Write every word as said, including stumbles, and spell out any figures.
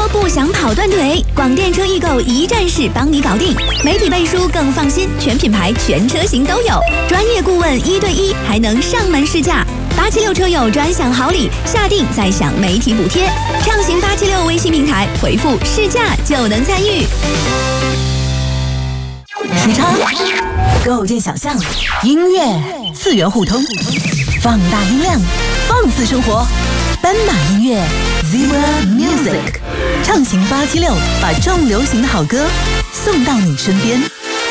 不想跑断腿，广电车易购一站式帮你搞定，媒体背书更放心，全品牌全车型都有，专业顾问一对一，还能上门试驾。八七六车友专享好礼，下定再享媒体补贴。畅行八七六微信平台回复试驾就能参与。 时差构建想象，音乐次元互通，放大音量，放肆生活。斑马音乐 Zebra Music 畅行八七六，把重流行的好歌送到你身边。